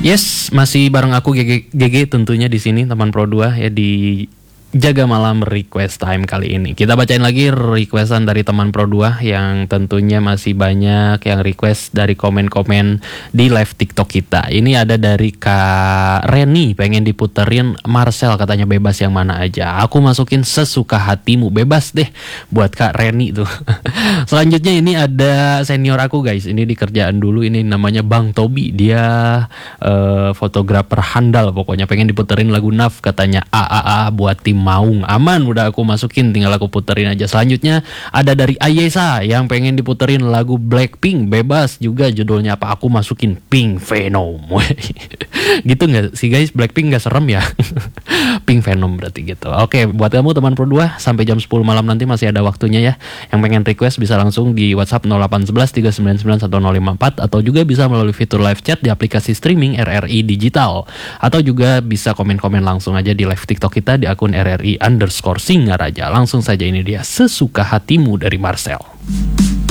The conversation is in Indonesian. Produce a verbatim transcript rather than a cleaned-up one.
Yes, masih bareng aku G G, G G tentunya di sini teman Pro dua ya di Jaga Malam Request Time kali ini. Kita bacain lagi requestan dari teman Pro dua yang tentunya masih banyak yang request dari komen-komen di live TikTok kita. Ini ada dari Kak Reni, pengen diputerin Marcel, katanya bebas yang mana aja. Aku masukin Sesuka Hatimu, bebas deh buat Kak Reni tuh. Selanjutnya ini ada senior aku guys, ini di kerjaan dulu, ini namanya Bang Tobi. Dia uh, fotografer handal pokoknya, pengen diputerin lagu Naf, katanya A A A buat tim Maung. Aman, udah aku masukin, tinggal aku puterin aja. Selanjutnya ada dari Ayesa yang pengen diputerin lagu Blackpink, bebas juga judulnya apa, aku masukin Pink Venom. Gitu nggak sih guys, Blackpink nggak serem ya? Pink Venom berarti gitu. Oke, buat kamu teman Pro dua sampai jam sepuluh malam nanti masih ada waktunya ya. Yang pengen request bisa langsung di WhatsApp nol delapan satu satu tiga sembilan sembilan satu nol lima empat atau juga bisa melalui fitur live chat di aplikasi streaming R R I Digital, atau juga bisa komen-komen langsung aja di live TikTok kita di akun R R I underscore Singaraja. Langsung saja, ini dia Sesuka Hatimu dari Marcel.